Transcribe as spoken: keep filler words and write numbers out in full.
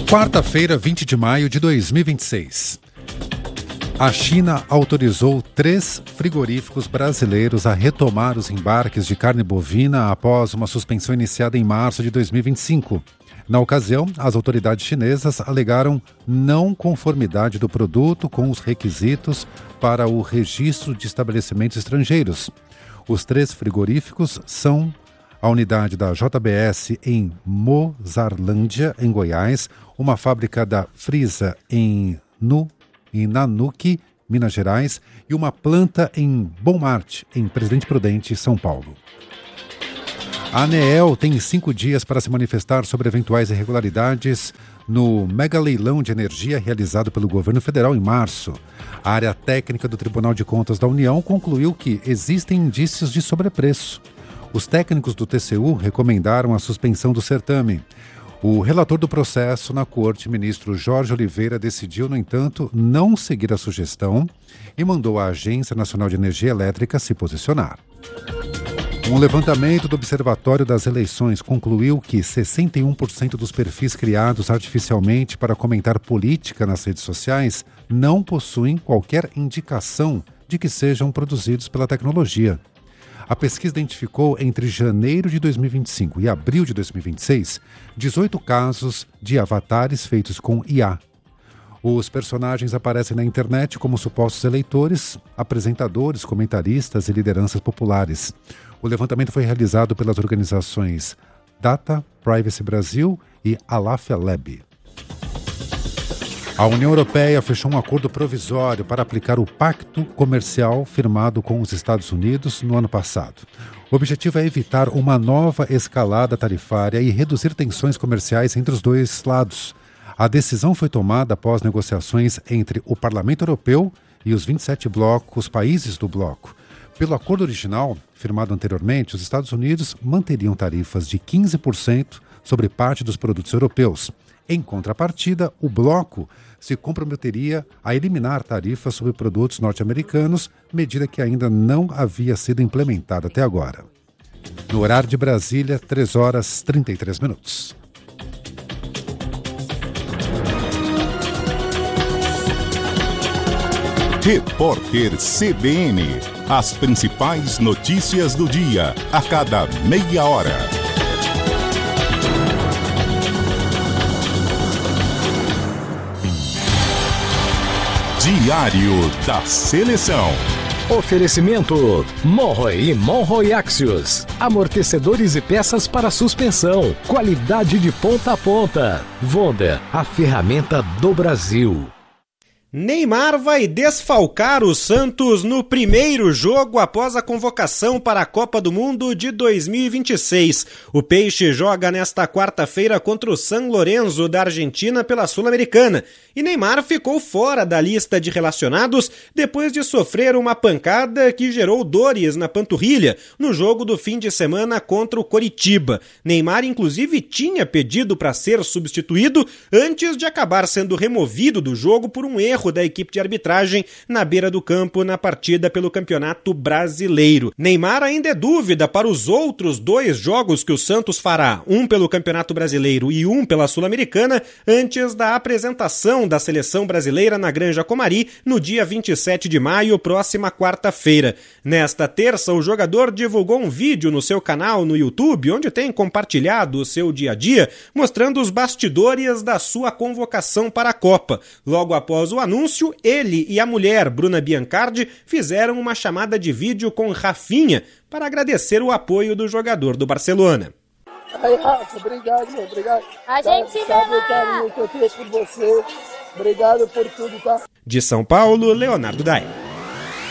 Quarta-feira, vinte de maio de dois mil e vinte e seis. A China autorizou três frigoríficos brasileiros a retomar os embarques de carne bovina após uma suspensão iniciada em março de dois mil e vinte e cinco. Na ocasião, as autoridades chinesas alegaram não conformidade do produto com os requisitos para o registro de estabelecimentos estrangeiros. Os três frigoríficos são a unidade da J B S em Mozarlândia, em Goiás, uma fábrica da Frisa em, nu, em Nanuque, Minas Gerais, e uma planta em Bom Marte, em Presidente Prudente, São Paulo. A ANEEL tem cinco dias para se manifestar sobre eventuais irregularidades no mega leilão de energia realizado pelo governo federal em março. A área técnica do Tribunal de Contas da União concluiu que existem indícios de sobrepreço. Os técnicos do T C U recomendaram a suspensão do certame. O relator do processo na corte, ministro Jorge Oliveira, decidiu, no entanto, não seguir a sugestão e mandou a Agência Nacional de Energia Elétrica se posicionar. Um levantamento do Observatório das Eleições concluiu que sessenta e um por cento dos perfis criados artificialmente para comentar política nas redes sociais não possuem qualquer indicação de que sejam produzidos pela tecnologia. A pesquisa identificou entre janeiro de dois mil e vinte e cinco e abril de dois mil e vinte e seis dezoito casos de avatares feitos com I A. Os personagens aparecem na internet como supostos eleitores, apresentadores, comentaristas e lideranças populares. O levantamento foi realizado pelas organizações Data Privacy Brasil e Alafia Lab. A União Europeia fechou um acordo provisório para aplicar o pacto comercial firmado com os Estados Unidos no ano passado. O objetivo é evitar uma nova escalada tarifária e reduzir tensões comerciais entre os dois lados. A decisão foi tomada após negociações entre o Parlamento Europeu e os vinte e sete blocos, países do bloco. Pelo acordo original, firmado anteriormente, os Estados Unidos manteriam tarifas de quinze por cento sobre parte dos produtos europeus. Em contrapartida, o bloco se comprometeria a eliminar tarifas sobre produtos norte-americanos, medida que ainda não havia sido implementada até agora. No horário de Brasília, três horas e trinta e três minutos. Repórter C B N. As principais notícias do dia, a cada meia hora. Diário da Seleção. Oferecimento Monroe e Monroe Axios. Amortecedores e peças para suspensão. Qualidade de ponta a ponta. Vonda, a ferramenta do Brasil. Neymar vai desfalcar o Santos no primeiro jogo após a convocação para a Copa do Mundo de dois mil e vinte e seis. O Peixe joga nesta quarta-feira contra o San Lorenzo da Argentina pela Sul-Americana. E Neymar ficou fora da lista de relacionados depois de sofrer uma pancada que gerou dores na panturrilha no jogo do fim de semana contra o Coritiba. Neymar, inclusive, tinha pedido para ser substituído antes de acabar sendo removido do jogo por um erro da equipe de arbitragem na beira do campo na partida pelo Campeonato Brasileiro. Neymar ainda é dúvida para os outros dois jogos que o Santos fará, um pelo Campeonato Brasileiro e um pela Sul-Americana, antes da apresentação da seleção brasileira na Granja Comari no dia vinte e sete de maio, próxima quarta-feira. Nesta terça, o jogador divulgou um vídeo no seu canal no YouTube, onde tem compartilhado o seu dia a dia, mostrando os bastidores da sua convocação para a Copa. Logo após o anúncio, ele e a mulher, Bruna Biancardi, fizeram uma chamada de vídeo com Rafinha para agradecer o apoio do jogador do Barcelona. Aí, Rafa, obrigado, meu, obrigado. A gente se sabe o carinho que eu tenho por você. Obrigado por tudo, tá? De São Paulo, Leonardo Dai.